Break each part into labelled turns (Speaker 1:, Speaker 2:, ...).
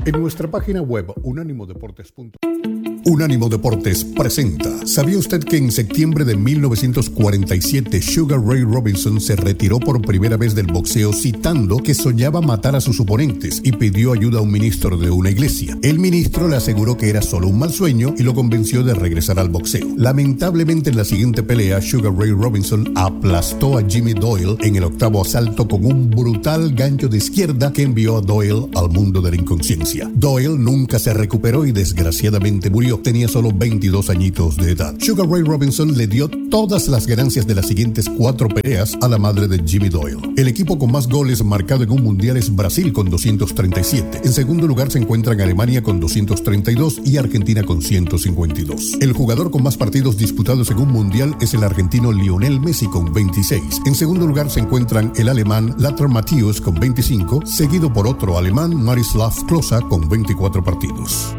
Speaker 1: En nuestra página web unánimodeportes.com Unánimo Deportes presenta. ¿Sabía usted que en septiembre de 1947 Sugar Ray Robinson se retiró por primera vez del boxeo citando que soñaba matar a sus oponentes y pidió ayuda a un ministro de una iglesia? El ministro le aseguró que era solo un mal sueño y lo convenció de regresar al boxeo. Lamentablemente, en la siguiente pelea, Sugar Ray Robinson aplastó a Jimmy Doyle en el octavo asalto con un brutal gancho de izquierda que envió a Doyle al mundo de la inconsciencia. Doyle nunca se recuperó y desgraciadamente murió. Tenía solo 22 añitos de edad. Sugar Ray Robinson le dio todas las ganancias de las siguientes 4 peleas a la madre de Jimmy Doyle. El equipo con más goles marcado en un mundial es Brasil con 237. En segundo lugar se encuentran Alemania con 232 y Argentina con 152. El jugador con más partidos disputados en un mundial es el argentino Lionel Messi con 26. En segundo lugar se encuentran el alemán Lothar Matthäus con 25, seguido por otro alemán, Miroslav Klose, con 24 partidos.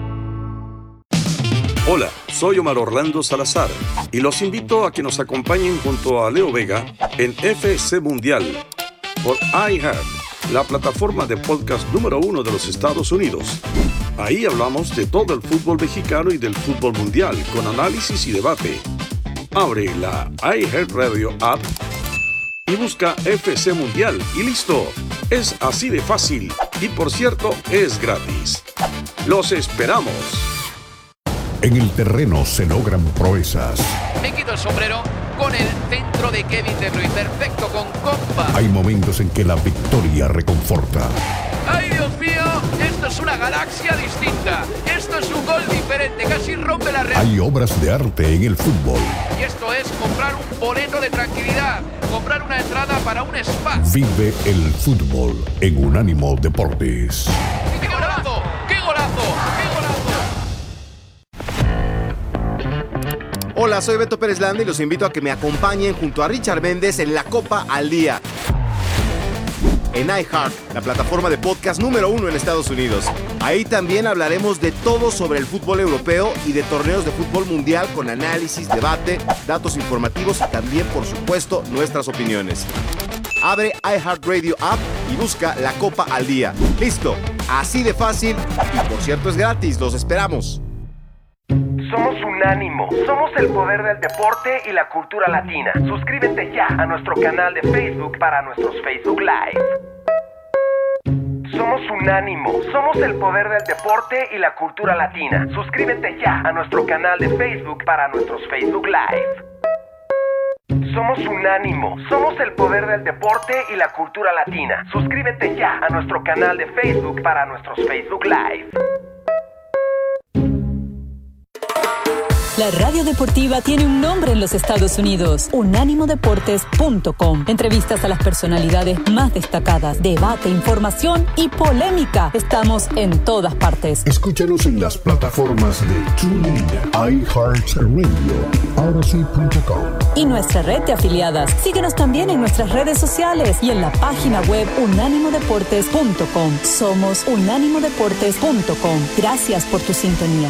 Speaker 2: Hola, soy Omar Orlando Salazar y los invito a que nos acompañen junto a Leo Vega en FC Mundial por iHeart, la plataforma de podcast número 1 de los Estados Unidos. Ahí hablamos de todo el fútbol mexicano y del fútbol mundial con análisis y debate. Abre la iHeart Radio app y busca FC Mundial y listo. Es así de fácil y, por cierto, es gratis. ¡Los esperamos!
Speaker 1: En el terreno se logran proezas.
Speaker 3: Me quito el sombrero con el centro de Kevin De Bruyne. Perfecto, con compa.
Speaker 1: Hay momentos en que la victoria reconforta.
Speaker 3: ¡Ay, Dios mío! Esto es una galaxia distinta. Esto es un gol diferente. Casi rompe la red.
Speaker 1: Hay obras de arte en el fútbol.
Speaker 3: Y esto es comprar un boleto de tranquilidad. Comprar una entrada para un spa.
Speaker 1: Vive el fútbol en Unánimo Deportes.
Speaker 3: ¡Qué golazo! ¡Qué golazo! ¡Qué golazo!
Speaker 4: Hola, soy Beto Pérez Landa y los invito a que me acompañen junto a Richard Méndez en La Copa al Día. En iHeart, la plataforma de podcast número 1 en Estados Unidos. Ahí también hablaremos de todo sobre el fútbol europeo y de torneos de fútbol mundial con análisis, debate, datos informativos y también, por supuesto, nuestras opiniones. Abre iHeart Radio App y busca La Copa al Día. ¡Listo! Así de fácil y, por cierto, es gratis. ¡Los esperamos!
Speaker 5: Somos Unánimo, somos el poder del deporte y la cultura latina. Suscríbete ya a nuestro canal de Facebook para nuestros Facebook Live. Somos Unánimo, somos el poder del deporte y la cultura latina. Suscríbete ya a nuestro canal de Facebook para nuestros Facebook Live. Somos Unánimo, somos el poder del deporte y la cultura latina. Suscríbete ya a nuestro canal de Facebook para nuestros Facebook Live.
Speaker 6: La radio deportiva tiene un nombre en los Estados Unidos, unánimodeportes.com. Entrevistas a las personalidades más destacadas, debate, información y polémica. Estamos en todas partes.
Speaker 1: Escúchanos en las plataformas de TuneIn, iHeartRadio, Odyssey.com
Speaker 6: y nuestra red de afiliadas. Síguenos también en nuestras redes sociales y en la página web unánimodeportes.com. Somos unánimodeportes.com. Gracias por tu sintonía.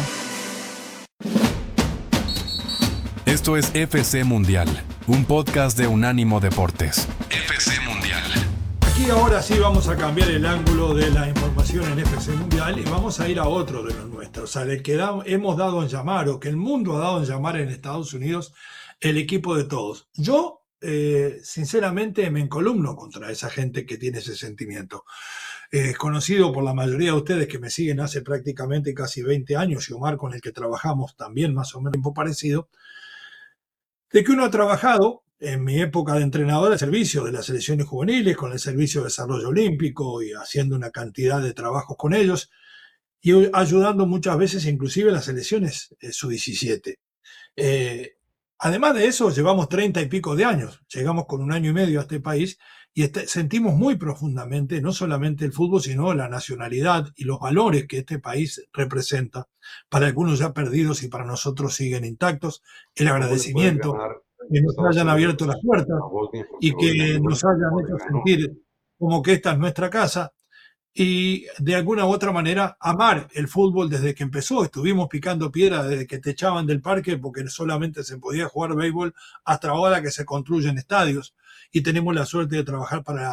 Speaker 7: Esto es FC Mundial, un podcast de Unánimo Deportes. FC Mundial.
Speaker 8: Aquí ahora sí vamos a cambiar el ángulo de la información en FC Mundial y vamos a ir a otro de los nuestros, al que hemos dado en llamar, o que el mundo ha dado en llamar en Estados Unidos, el equipo de todos. Yo, sinceramente, me encolumno contra esa gente que tiene ese sentimiento. Conocido por la mayoría de ustedes que me siguen hace prácticamente casi 20 años, y Omar, con el que trabajamos también más o menos tiempo parecido, de que uno ha trabajado en mi época de entrenador al servicio de las selecciones juveniles, con el servicio de desarrollo olímpico y haciendo una cantidad de trabajos con ellos y ayudando muchas veces inclusive a las selecciones sub-17. Además de eso, llevamos 30 y pico de años, llegamos con 1 año y medio a este país y sentimos muy profundamente no solamente el fútbol, sino la nacionalidad y los valores que este país representa. Para algunos ya perdidos y para nosotros siguen intactos. El agradecimiento que nos hayan abierto las puertas y que nos hayan hecho sentir como que esta es nuestra casa. Y de alguna u otra manera amar el fútbol desde que empezó. Estuvimos picando piedra desde que te echaban del parque porque solamente se podía jugar béisbol hasta ahora que se construyen estadios y tenemos la suerte de trabajar para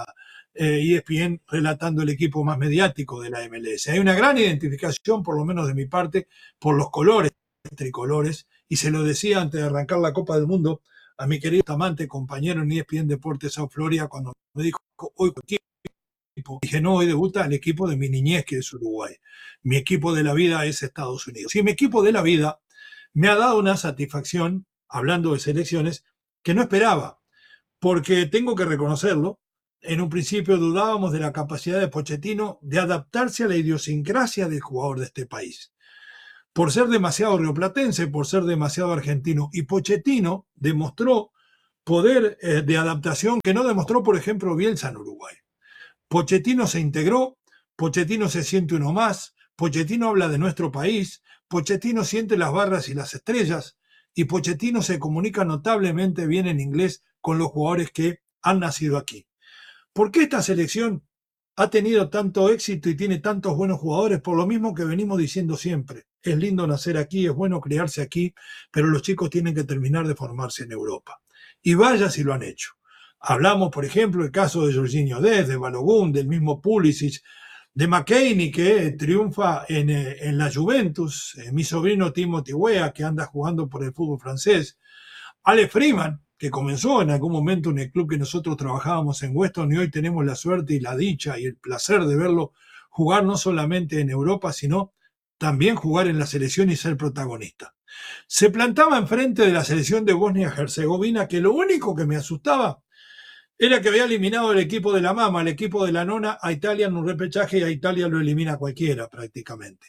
Speaker 8: ESPN relatando el equipo más mediático de la MLS. Hay una gran identificación, por lo menos de mi parte, por los colores tricolores, y se lo decía antes de arrancar la Copa del Mundo a mi querido amante, compañero en ESPN Deportes South Florida, cuando me dijo, hoy equipo, dije, no, hoy debuta el equipo de mi niñez, que es Uruguay. Mi equipo de la vida es Estados Unidos. Y mi equipo de la vida me ha dado una satisfacción, hablando de selecciones, que no esperaba, porque tengo que reconocerlo. En un principio dudábamos de la capacidad de Pochettino de adaptarse a la idiosincrasia del jugador de este país, por ser demasiado rioplatense, por ser demasiado argentino. Y Pochettino demostró poder de adaptación que no demostró, por ejemplo, Bielsa en Uruguay. Pochettino se integró, Pochettino se siente uno más, Pochettino habla de nuestro país, Pochettino siente las barras y las estrellas, y Pochettino se comunica notablemente bien en inglés con los jugadores que han nacido aquí. ¿Por qué esta selección ha tenido tanto éxito y tiene tantos buenos jugadores? Por lo mismo que venimos diciendo siempre. Es lindo nacer aquí, es bueno criarse aquí, pero los chicos tienen que terminar de formarse en Europa. Y vaya si lo han hecho. Hablamos, por ejemplo, del caso de Jorginho Dest, de Balogun, del mismo Pulisic, de McKennie, que triunfa en la Juventus, mi sobrino Timothy Weah, que anda jugando por el fútbol francés, Ale Freeman, que comenzó en algún momento en el club que nosotros trabajábamos en Weston, y hoy tenemos la suerte y la dicha y el placer de verlo jugar no solamente en Europa, sino también jugar en la selección y ser protagonista. Se plantaba enfrente de la selección de Bosnia-Herzegovina, que lo único que me asustaba era que había eliminado el equipo de la mama, el equipo de la nona, a Italia en un repechaje, y a Italia lo elimina cualquiera prácticamente.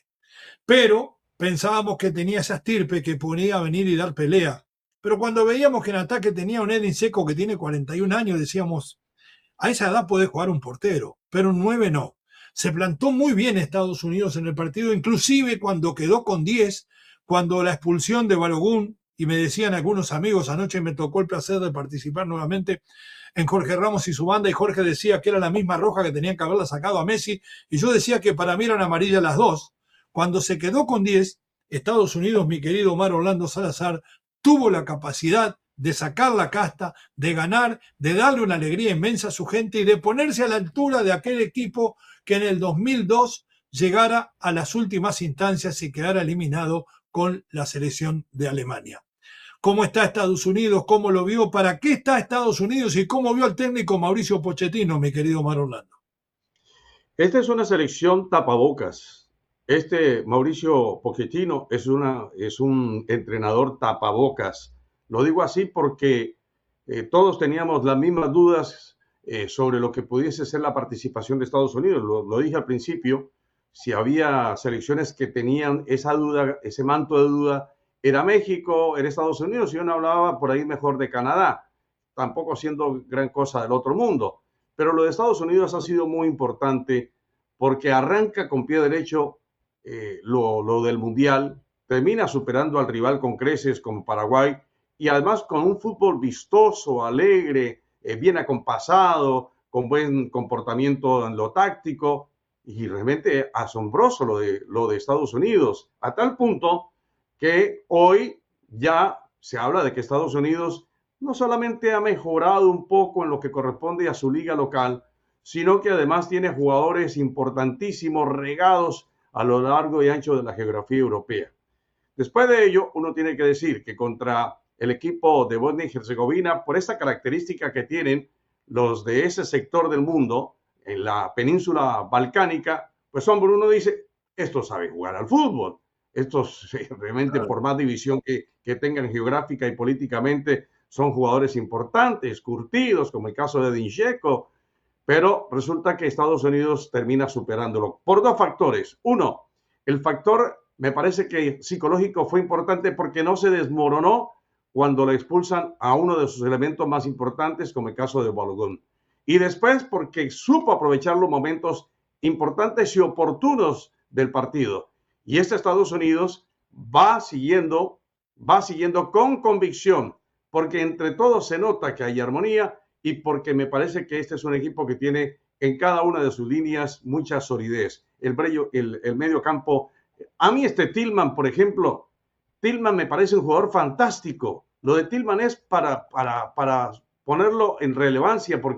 Speaker 8: Pero pensábamos que tenía esa estirpe que podía venir y dar pelea. Pero cuando veíamos que en ataque tenía un Edin Dzeko que tiene 41 años, decíamos, a esa edad puede jugar un portero, pero un 9 no. Se plantó muy bien Estados Unidos en el partido, inclusive cuando quedó con 10, cuando la expulsión de Balogun, y me decían algunos amigos, anoche me tocó el placer de participar nuevamente en Jorge Ramos y su banda, y Jorge decía que era la misma roja que tenían que haberla sacado a Messi, y yo decía que para mí eran amarillas las dos. Cuando se quedó con 10, Estados Unidos, mi querido Omar Orlando Salazar, tuvo la capacidad de sacar la casta, de ganar, de darle una alegría inmensa a su gente y de ponerse a la altura de aquel equipo que en el 2002 llegara a las últimas instancias y quedara eliminado con la selección de Alemania. ¿Cómo está Estados Unidos? ¿Cómo lo vio? ¿Para qué está Estados Unidos? ¿Y cómo vio al técnico Mauricio Pochettino, mi querido Omar Orlando?
Speaker 2: Esta es una selección tapabocas. Mauricio Pochettino es un entrenador tapabocas. Lo digo así porque todos teníamos las mismas dudas sobre lo que pudiese ser la participación de Estados Unidos. Lo dije al principio, si había selecciones que tenían esa duda, ese manto de duda, era México, era Estados Unidos, y yo no hablaba por ahí mejor de Canadá, tampoco siendo gran cosa del otro mundo. Pero lo de Estados Unidos ha sido muy importante porque arranca con pie derecho lo del Mundial, termina superando al rival con creces como Paraguay, y además con un fútbol vistoso, alegre, bien acompasado, con buen comportamiento en lo táctico, y realmente asombroso lo de Estados Unidos, a tal punto que hoy ya se habla de que Estados Unidos no solamente ha mejorado un poco en lo que corresponde a su liga local, sino que además tiene jugadores importantísimos regados a lo largo y ancho de la geografía europea. Después de ello, uno tiene que decir que contra el equipo de Bosnia y Herzegovina, por esta característica que tienen los de ese sector del mundo, en la península balcánica, pues hombre, uno dice, estos saben jugar al fútbol. Estos realmente, por más división que tengan geográfica y políticamente, son jugadores importantes, curtidos, como el caso de Edin Dzeko, pero resulta que Estados Unidos termina superándolo por dos factores. Uno, el factor, me parece que psicológico, fue importante porque no se desmoronó cuando le expulsan a uno de sus elementos más importantes, como el caso de Balogun. Y después porque supo aprovechar los momentos importantes y oportunos del partido. Y Estados Unidos va siguiendo con convicción, porque entre todos se nota que hay armonía, y porque me parece que este es un equipo que tiene en cada una de sus líneas mucha solidez. El medio campo. A mí Tillman, por ejemplo, Tillman me parece un jugador fantástico. Lo de Tillman es para ponerlo en relevancia, porque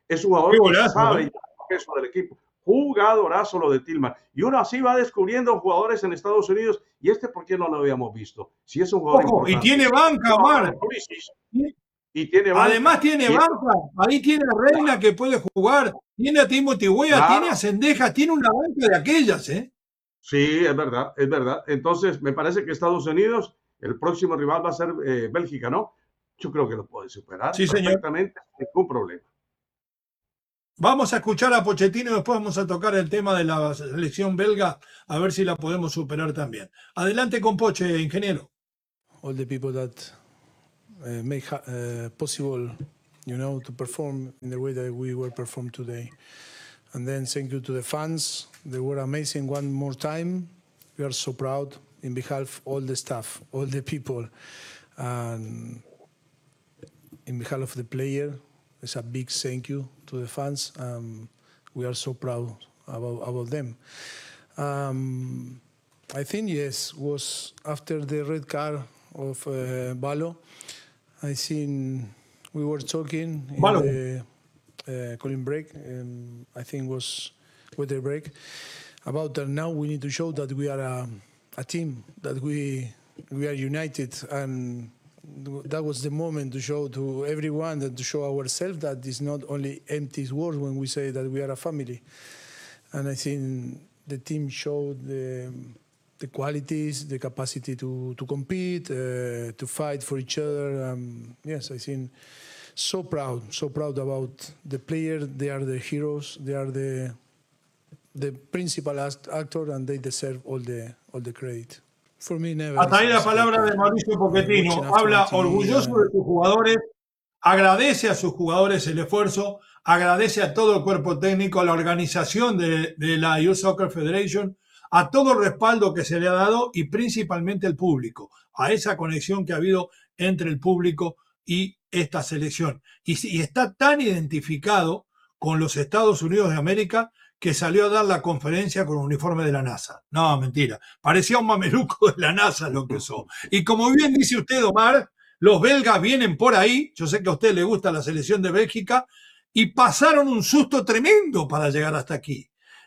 Speaker 2: Es un jugador
Speaker 8: Qué
Speaker 2: que
Speaker 8: golazo,
Speaker 2: sabe
Speaker 8: ¿no?
Speaker 2: el peso del equipo. Jugadorazo lo de Tillman. Y uno así va descubriendo jugadores en Estados Unidos. ¿Y ¿por qué no lo habíamos visto? Si es un jugador
Speaker 8: Ojo, y
Speaker 2: importante.
Speaker 8: tiene
Speaker 2: Sí,
Speaker 8: banca,
Speaker 2: no habla
Speaker 8: Omar.
Speaker 2: de Pulisic. Y tiene
Speaker 8: Además
Speaker 2: banca.
Speaker 8: tiene banca, ahí tiene a Reina que puede jugar, tiene a Timothy Weah,
Speaker 2: Claro.
Speaker 8: tiene a Cendejas, tiene una banca de aquellas, ¿eh?
Speaker 2: Sí, es verdad, es verdad. Entonces, me parece que Estados Unidos, el próximo rival va a ser Bélgica, ¿no? Yo creo que lo puede superar
Speaker 8: Sí, señor.
Speaker 2: perfectamente, sin ningún problema.
Speaker 8: Vamos a escuchar a Pochettino y después vamos a tocar el tema de la selección belga, a ver si la podemos superar también. Adelante con Poche, ingeniero.
Speaker 9: All the people that make possible, to perform in the way that we were performed today. And then thank you to the fans. They were amazing one more time. We are so proud in behalf of all the staff, all the people. And in behalf of the player, it's a big thank you to the fans. We are so proud about them. I think, yes, was after the red card of Balo. I think we were talking in the calling break, I think was weather break, about that now we need to show that we are a team, that we are united, and that was the moment to show to everyone and to show ourselves that it's not only empty words when we say that we are a family. And I think the team showed the qualities, the capacity to compete, to fight for each other. Yes, I think so proud about the players. They are the heroes. They are the principal actor, and they deserve all the credit. For me, never.
Speaker 8: Hasta ahí la palabra de Mauricio Pochettino. Habla orgulloso de sus jugadores, agradece a sus jugadores el esfuerzo, agradece a todo el cuerpo técnico, a la organización de la Youth Soccer Federation, a todo el respaldo que se le ha dado y principalmente al público, a esa conexión que ha habido entre el público y esta selección. Y está tan identificado con los Estados Unidos de América que salió a dar la conferencia con un uniforme de la NASA. No, mentira. Parecía un mameluco de la NASA lo que usó. Y como bien dice usted, Omar, los belgas vienen por ahí. Yo sé que a usted le gusta la selección de Bélgica y pasaron un susto tremendo para llegar hasta aquí.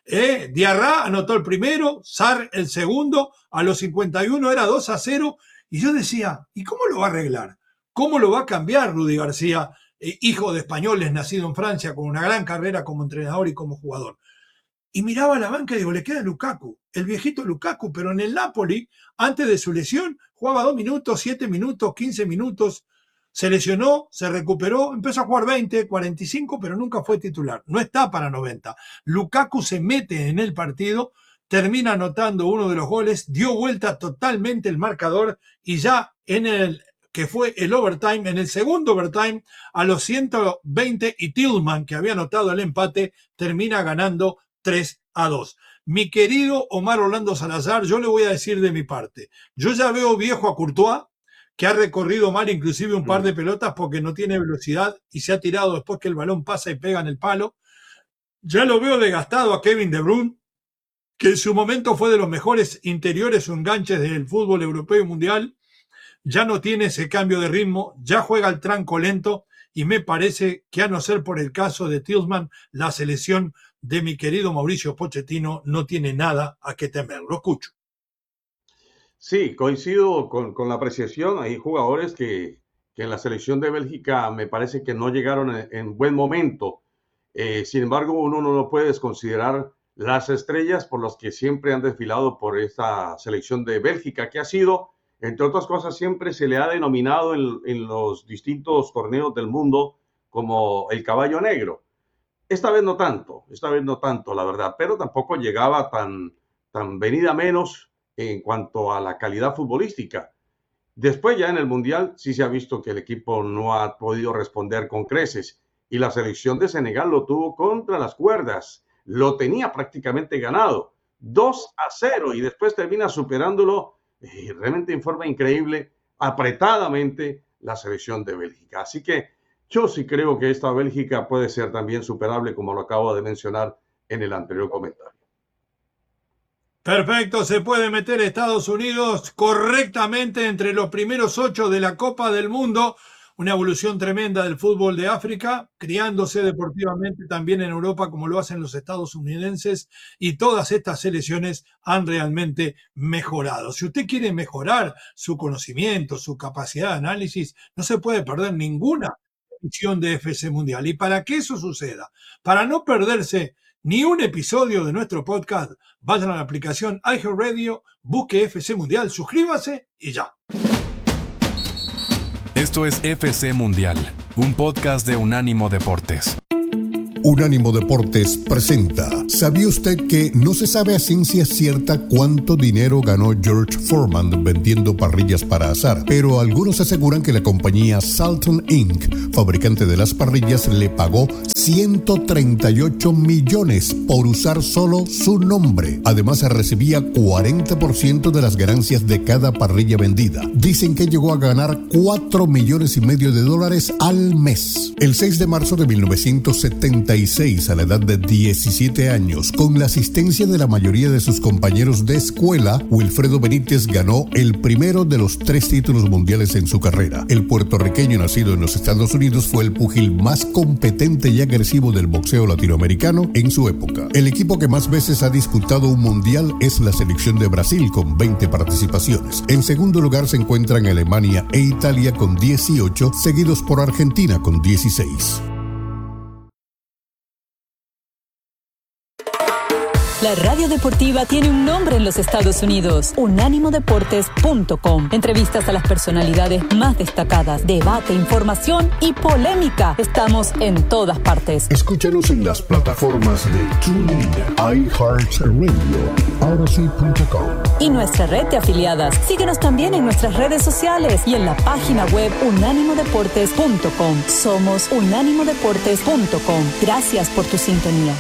Speaker 8: Diarra anotó el primero, Sarr el segundo, a los 51 era 2-0, y yo decía, ¿y cómo lo va a arreglar? ¿Cómo lo va a cambiar Rudy García, hijo de españoles, nacido en Francia, con una gran carrera como entrenador y como jugador? Y miraba a la banca y digo, le queda Lukaku, el viejito Lukaku, pero en el Napoli, antes de su lesión, jugaba 2 minutos, 7 minutos, 15 minutos, se lesionó, se recuperó, empezó a jugar 20, 45, pero nunca fue titular. No está para 90. Lukaku se mete en el partido, termina anotando uno de los goles, dio vuelta totalmente el marcador y ya en el que fue el overtime, en el segundo overtime, a los 120, y Tillman, que había anotado el empate, termina ganando 3-2. Mi querido Omar Orlando Salazar, yo le voy a decir de mi parte, yo ya veo viejo a Courtois, que ha recorrido mal inclusive un par de pelotas porque no tiene velocidad y se ha tirado después que el balón pasa y pega en el palo. Ya lo veo desgastado a Kevin De Bruyne, que en su momento fue de los mejores interiores o enganches del fútbol europeo y mundial. Ya no tiene ese cambio de ritmo, ya juega el tranco lento y me parece que, a no ser por el caso de Tillman, la selección de mi querido Mauricio Pochettino no tiene nada a que temer. Lo escucho.
Speaker 2: Sí, coincido con la apreciación. Hay jugadores que en la selección de Bélgica me parece que no llegaron en buen momento. Sin embargo, uno no puede desconsiderar las estrellas por las que siempre han desfilado por esta selección de Bélgica, que ha sido, entre otras cosas, siempre se le ha denominado en los distintos torneos del mundo como el caballo negro. Esta vez no tanto, la verdad, pero tampoco llegaba tan venida menos en cuanto a la calidad futbolística. Después ya en el Mundial sí se ha visto que el equipo no ha podido responder con creces y la selección de Senegal lo tuvo contra las cuerdas, lo tenía prácticamente ganado, 2-0, y después termina superándolo realmente en forma increíble, apretadamente, la selección de Bélgica. Así que yo sí creo que esta Bélgica puede ser también superable, como lo acabo de mencionar en el anterior comentario.
Speaker 8: Perfecto, se puede meter Estados Unidos correctamente entre los primeros 8 de la Copa del Mundo. una evolución tremenda del fútbol de África, criándose deportivamente también en Europa como lo hacen los estadounidenses, y todas estas selecciones han realmente mejorado. Si usted quiere mejorar su conocimiento, su capacidad de análisis, no se puede perder ninguna edición de FC Mundial. Y para que eso suceda, para no perderse ni un episodio de nuestro podcast, vayan a la aplicación iHeartRadio, busque FC Mundial, suscríbase y ya.
Speaker 7: Esto es FC Mundial, un podcast de Unánimo Deportes.
Speaker 1: Unánimo Deportes presenta. ¿Sabía usted que no se sabe a ciencia cierta cuánto dinero ganó George Foreman vendiendo parrillas para asar? Pero algunos aseguran que la compañía Salton Inc., fabricante de las parrillas, le pagó 138 millones por usar solo su nombre. Además, recibía 40% de las ganancias de cada parrilla vendida. Dicen que llegó a ganar $4,5 millones al mes. El 6 de marzo de 1976, a la edad de 17 años, con la asistencia de la mayoría de sus compañeros de escuela, Wilfredo Benítez ganó el primero de los 3 títulos mundiales en su carrera. El puertorriqueño nacido en los Estados Unidos fue el púgil más competente y agresivo del boxeo latinoamericano en su época. El equipo que más veces ha disputado un mundial es la selección de Brasil, con 20 participaciones. En segundo lugar se encuentran Alemania e Italia con 18, seguidos por Argentina con 16.
Speaker 6: La radio deportiva tiene un nombre en los Estados Unidos: unánimodeportes.com. Entrevistas a las personalidades más destacadas, debate, información y polémica. Estamos en todas partes.
Speaker 1: Escúchanos en las plataformas de TuneIn, iHeartRadio, Odyssey.com
Speaker 6: y nuestra red de afiliadas. Síguenos también en nuestras redes sociales y en la página web unánimodeportes.com. Somos unánimodeportes.com. Gracias por tu sintonía.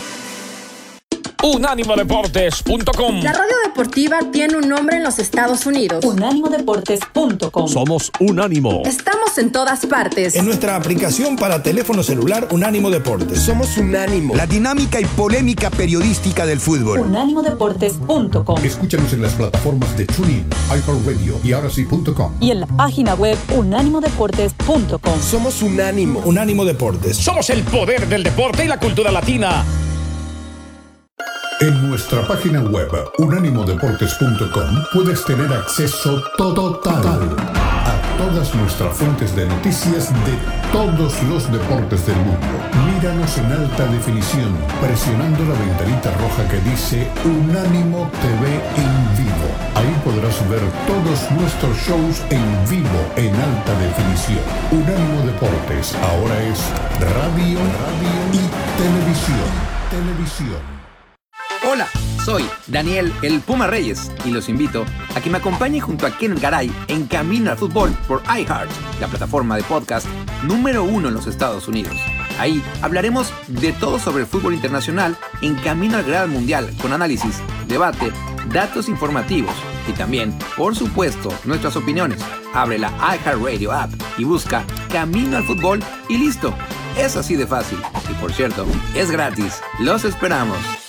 Speaker 10: unánimodeportes.com.
Speaker 11: La radio deportiva tiene un nombre en los Estados Unidos:
Speaker 6: unánimodeportes.com.
Speaker 10: Somos Unánimo.
Speaker 11: Estamos en todas partes.
Speaker 12: En nuestra aplicación para teléfono celular Unánimo Deportes.
Speaker 13: Somos Unánimo, la dinámica y polémica periodística del fútbol.
Speaker 6: unánimodeportes.com.
Speaker 1: Escúchanos en las plataformas de TuneIn, iHeartRadio y Odyssey.com.
Speaker 6: Y en la página web unánimodeportes.com.
Speaker 13: Somos Unánimo.
Speaker 12: Unánimo Deportes.
Speaker 10: Somos el poder del deporte y la cultura latina.
Speaker 1: En nuestra página web unánimodeportes.com puedes tener acceso total a todas nuestras fuentes de noticias de todos los deportes del mundo. Míranos en alta definición presionando la ventanita roja que dice Unánimo TV en vivo. Ahí podrás ver todos nuestros shows en vivo en alta definición. Unánimo Deportes ahora es radio y televisión.
Speaker 14: Hola, soy Daniel el Puma Reyes y los invito a que me acompañen junto a Ken Garay en Camino al Fútbol por iHeart, la plataforma de podcast número 1 en los Estados Unidos. Ahí hablaremos de todo sobre el fútbol internacional en Camino al Gran Mundial, con análisis, debate, datos informativos y también, por supuesto, nuestras opiniones. Abre la iHeartRadio app y busca Camino al Fútbol y listo. Es así de fácil. Y por cierto, es gratis. Los esperamos.